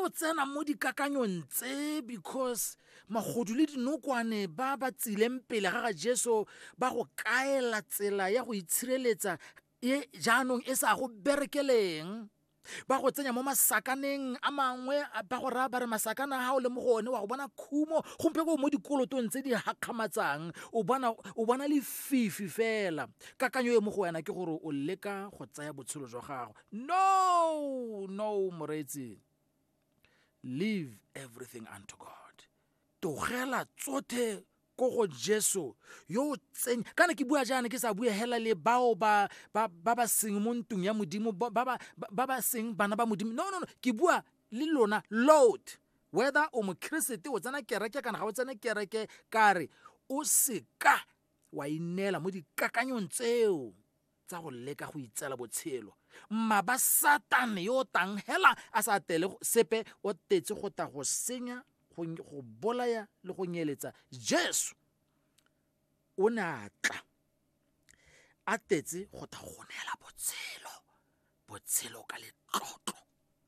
o tsena mo dikakanyong tse because magodu le dinokwane ba tsileng pele ga Jesu ba go kaela tsela ya go itshireletsa jaanong e sa go berekeleng, ba go tsenya mo masakaneng a mangwe, ba go raya ba re masakana a gago le mo gone wa go bona khumo, gompe ko mo dikolotong tse di gakgamatsang o bona le fifi fela. Kakanyo e mo go wena ke gore o leka go tsaya botshelo jwa gago. No moreetsi, leave everything unto God. Togela tsotlhe ko go Jesu yo tsenya. Kana ke bua jaana ke sa bua hela le bao ba seng mo ntong ya modimo, ba seng bana ba modimo. No, ke bua le lona Lord, whether o mokristete o tsena kereke kana ga o tsena kereke, kare o seka wa inela mo dikakanyong tseo tsa go leka go itsela botshelo. Maba Satane yo tang hela a sa tele sepe o tetse go ta go senya, go bolaya le go nyeletsa. Jesu o ne a tla a tetse go ta go neela botshelo ka letlotlo.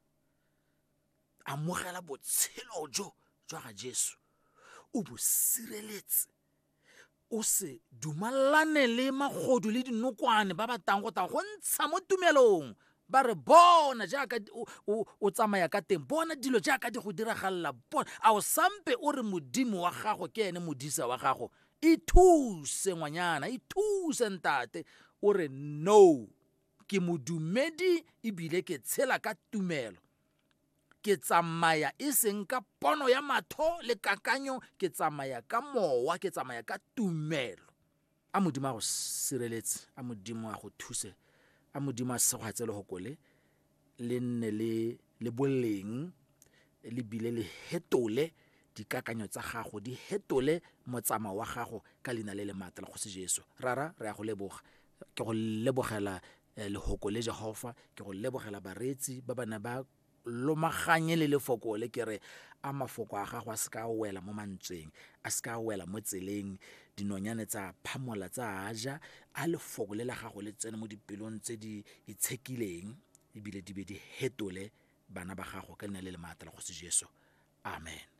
Amogela botshelo jo jwa ga Jesu, o bo sireletse, o se dumalane le magodu le dinokwane ba batang go ta go ntsha mo tumelong, ba re bona jaaka o tsamaya ka teng, bona dilo jaaka di go diragalela, bona a o sampe o re modimo wa gago ke ene modisa wa gago. Ithuse ngwanyana, ithuse ntate, o re no, ke modumedi ebile ke tshela ka tumelo, ke tsamaya e seng ka pono ya matho le kakanyo, ke tsamaya ka mowa, ke tsamaya ka tumelo. A modimo a go sireletse, a modimo a go thuse, a modimo a segogatse le gokole le nne le boleng, le bile le hetole dikakanyo tsa gago, di hetole motsamao wa gago ka leina le le maatla la go se Jesu. Rara re a go leboga, ke go lebogela lehoko le Jehova, ke go lebogela bareetsi ba bana ba lomaganye le lefoko le, ke re a mafoko a gago a se ka wela mo mantsweng, a se ka wela mo tseleng, dinonyane tsa phamola tsa aja, a lefoko le la gago le tsene mo dipelong tse di itshekileng, ebile di be di hetole bana ba gago ka leina le le maatla la go se Jesu. Amen.